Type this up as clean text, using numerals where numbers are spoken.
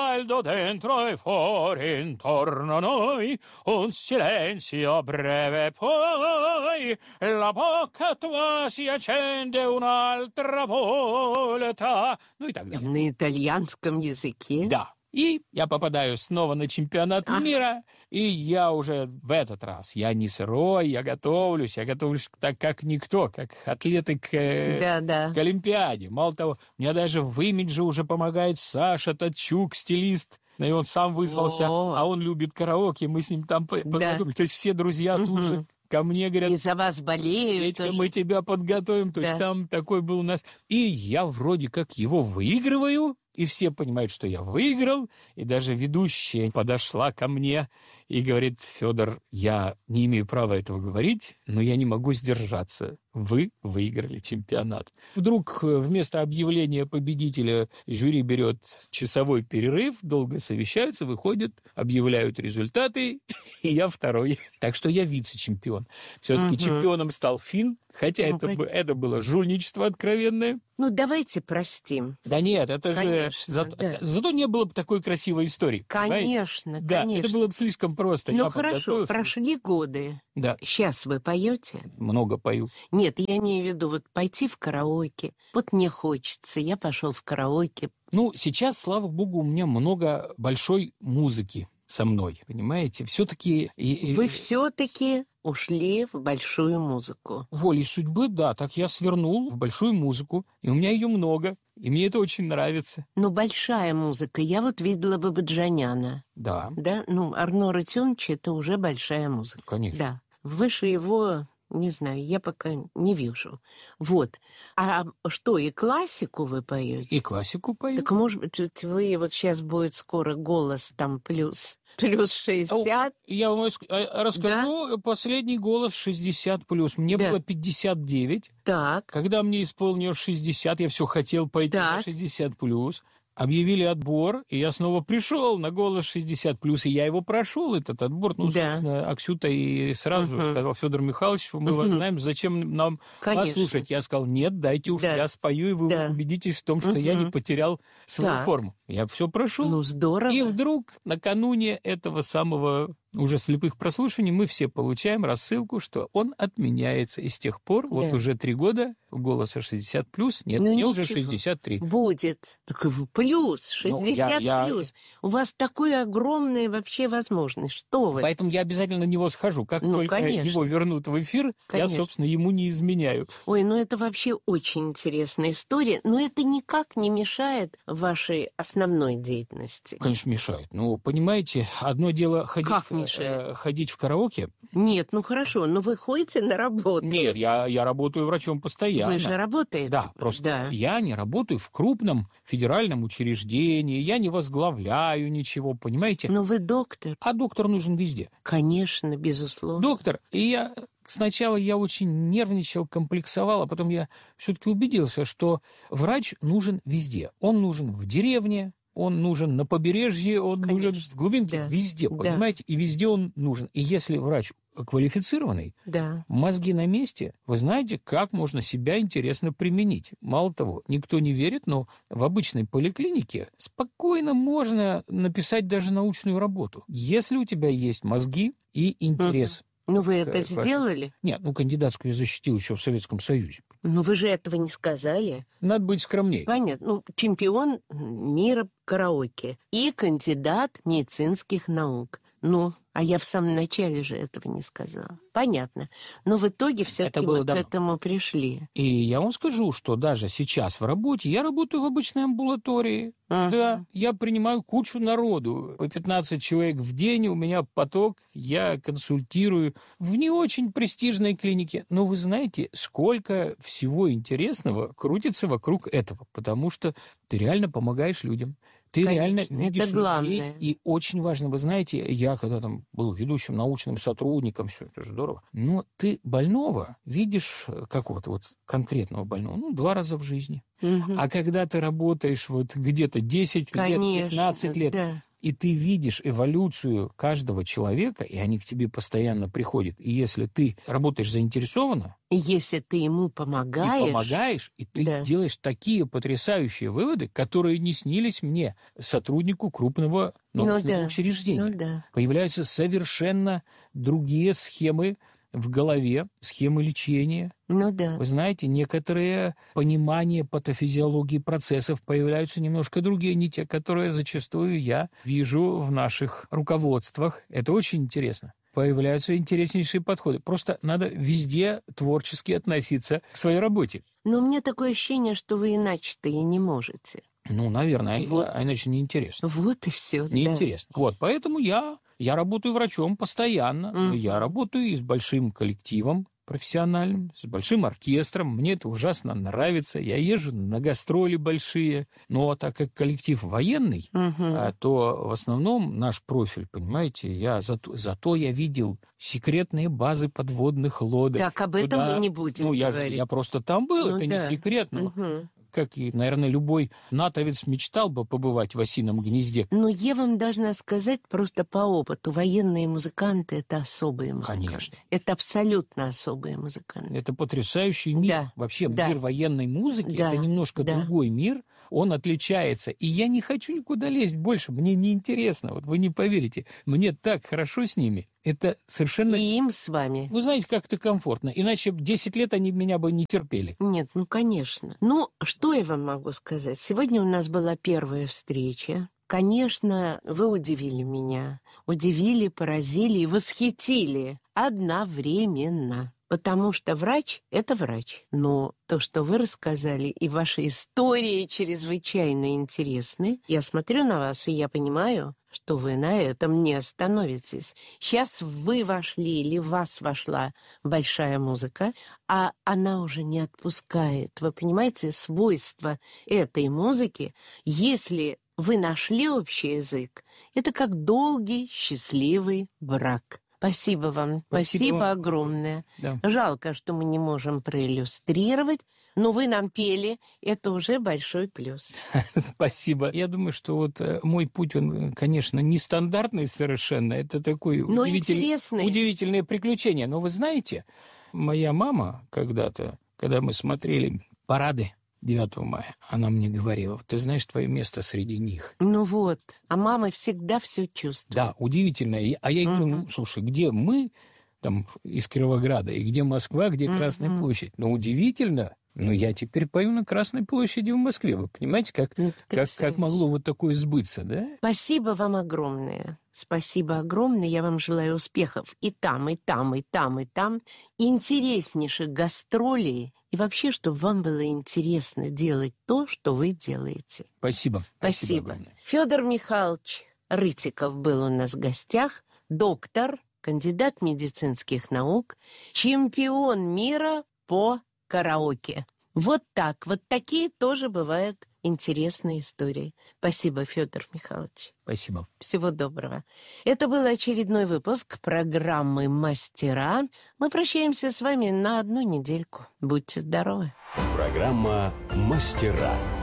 caldo dentro e fuori intorno a noi, un silenzio breve poi, la bocca tua si accende un'altra volta. Ну и так далее. На итальянском языке? Да. И я попадаю снова на чемпионат мира, и я уже в этот раз, я не сырой, я готовлюсь так, как никто, как атлеты к Олимпиаде. Мало того, мне даже в имидже уже помогает Саша Татчук, стилист, и он сам вызвался, а он любит караоке, мы с ним там познакомились. То есть все друзья тут же ко мне говорят... И за вас болеют. Петька, мы тебя подготовим. То есть там такой был у нас... И я вроде как его выигрываю, и все понимают, что я выиграл, и даже ведущая подошла ко мне и говорит: Федор, я не имею права этого говорить, но я не могу сдержаться. Вы выиграли чемпионат. Вдруг вместо объявления победителя жюри берет часовой перерыв, долго совещаются, выходят, объявляют результаты, и я второй. Так что я вице-чемпион. Все-таки чемпионом стал финн, хотя это было жульничество откровенное. Ну, давайте простим. Да нет, это конечно, же... Зато не было бы такой красивой истории. Конечно, понимаете? Да, конечно. это было бы слишком просто. Ну, хорошо, прошли годы. Да. Сейчас вы поете? Много пою. Нет, я имею в виду вот пойти в караоке. Вот мне хочется, я пошел в караоке. Ну, сейчас, слава богу, у меня много большой музыки со мной, понимаете? Все-таки... Вы все-таки ушли в большую музыку. Волей судьбы, да, так я свернул в большую музыку, и у меня ее много, и мне это очень нравится. Ну, большая музыка. Я вот видела Бабаджаняна. Да. Да, ну, Арно Ротюнч — это уже большая музыка. Конечно. Да. Выше его... Не знаю, я пока не вижу. Вот. А что, и классику вы поете? И классику пою. Так, может быть, вы вот сейчас будет скоро голос там плюс 60? Я вам расскажу, да? Последний голос 60+. Мне было 59. Так. Когда мне исполнилось 60, я все хотел пойти на 60+. Объявили отбор, и я снова пришел на голос 60+, и я его прошел, этот отбор. Ну, собственно, Аксюта и сразу сказал: Федор Михайлович, мы вас знаем, зачем нам вас слушать? Я сказал: нет, дайте уж, я спою, и вы убедитесь в том, что я не потерял свою форму. Я все прошел. Ну, здорово. И вдруг накануне этого самого уже слепых прослушиваний мы все получаем рассылку, что он отменяется. И с тех пор, вот уже 3 года, голоса 60+, нет, мне уже 63. Будет. Так плюс, 60 плюс. У вас такая огромная вообще возможность. Что вы? Поэтому я обязательно на него схожу. Как только его вернут в эфир, я, собственно, ему не изменяю. Ой, ну это вообще очень интересная история. Но это никак не мешает вашей основной деятельности. Конечно, мешает. Ну, понимаете, одно дело ходить в караоке. Нет, ну хорошо, но вы ходите на работу. Нет, я работаю врачом постоянно. Вы же работаете. Да, просто я не работаю в крупном федеральном учреждении, я не возглавляю ничего, понимаете? Но вы доктор. А доктор нужен везде. Конечно, безусловно. Доктор, и сначала я очень нервничал, комплексовал, а потом я все-таки убедился, что врач нужен везде. Он нужен в деревне, он нужен на побережье, он нужен в глубинке, везде, понимаете? И везде он нужен. И если врач квалифицированный, мозги на месте, вы знаете, как можно себя интересно применить. Мало того, никто не верит, но в обычной поликлинике спокойно можно написать даже научную работу, если у тебя есть мозги и интерес. Ну, вы это сделали? Нет, кандидатскую я защитил еще в Советском Союзе. Ну, вы же этого не сказали. Надо быть скромнее. Понятно. Ну, чемпион мира караоке и кандидат медицинских наук. Ну, а я в самом начале же этого не сказала. Понятно. Но в итоге все-таки мы к этому пришли. И я вам скажу, что даже сейчас в работе, я работаю в обычной амбулатории. Да, я принимаю кучу народу. По 15 человек в день у меня поток, я консультирую в не очень престижной клинике. Но вы знаете, сколько всего интересного крутится вокруг этого, потому что ты реально помогаешь людям. Ты реально видишь людей, и очень важно, вы знаете, я когда там был ведущим научным сотрудником, все это же здорово, но ты больного видишь, какого-то вот конкретного больного, 2 раза в жизни. А когда ты работаешь вот где-то 10 лет, 15 лет, И ты видишь эволюцию каждого человека, и они к тебе постоянно приходят. И если ты работаешь заинтересованно, если ты ему помогаешь, и ты делаешь такие потрясающие выводы, которые не снились мне, сотруднику крупного научного учреждения. Появляются совершенно другие схемы в голове, схемы лечения. Вы знаете, некоторые понимания патофизиологии процессов появляются немножко другие, не те, которые зачастую я вижу в наших руководствах. Это очень интересно. Появляются интереснейшие подходы. Просто надо везде творчески относиться к своей работе. Но у меня такое ощущение, что вы иначе-то и не можете. Наверное, иначе неинтересно. Вот и все. Неинтересно. Вот, поэтому я работаю врачом постоянно. Я работаю и с большим коллективом профессиональным, с большим оркестром. Мне это ужасно нравится. Я езжу на гастроли большие. Но так как коллектив военный, то в основном наш профиль, понимаете, зато я видел секретные базы подводных лодок. Так, об этом мы не будем говорить. Я просто там был, это не секрет. Как и, наверное, любой натовец мечтал бы побывать в осином гнезде. Но я вам должна сказать просто по опыту. Военные музыканты — это особые музыканты. Конечно. Это абсолютно особые музыканты. Это потрясающий мир. Вообще мир военной музыки — это немножко другой мир. Он отличается. И я не хочу никуда лезть больше. Мне неинтересно. Вот вы не поверите. Мне так хорошо с ними. Это совершенно... И им с вами. Вы знаете, как-то комфортно. Иначе 10 лет они меня бы не терпели. Нет, конечно. Что я вам могу сказать? Сегодня у нас была первая встреча. Конечно, вы удивили меня. Удивили, поразили и восхитили одновременно. Потому что врач — это врач. Но то, что вы рассказали, и ваши истории чрезвычайно интересны. Я смотрю на вас, и я понимаю, что вы на этом не остановитесь. Сейчас вы вошли или в вас вошла большая музыка, а она уже не отпускает. Вы понимаете, свойства этой музыки, если вы нашли общий язык, это как долгий, счастливый брак. Спасибо вам. Спасибо огромное. Да. Жалко, что мы не можем проиллюстрировать, но вы нам пели. Это уже большой плюс. Спасибо. Я думаю, что вот мой путь, он, конечно, нестандартный совершенно. Это такое удивительное приключение. Но вы знаете, моя мама когда-то, когда мы смотрели парады 9 мая, она мне говорила: ты знаешь, твое место среди них. А мама всегда все чувствует. Да, удивительно. А я ей говорю: слушай, где мы там из Кировограда, и где Москва, где Красная площадь? Удивительно. Я теперь пою на Красной площади в Москве. Вы понимаете, как могло вот такое сбыться, да? Спасибо вам огромное. Спасибо огромное. Я вам желаю успехов и там, и там, и там, и там. Интереснейших гастролей. И вообще, чтобы вам было интересно делать то, что вы делаете. Спасибо. Спасибо. Федор Михайлович Рытиков был у нас в гостях. Доктор, кандидат медицинских наук, чемпион мира по караоке. Вот так. Вот такие тоже бывают интересные истории. Спасибо, Федор Михайлович. Спасибо. Всего доброго. Это был очередной выпуск программы «Мастера». Мы прощаемся с вами на 1 недельку. Будьте здоровы. Программа «Мастера».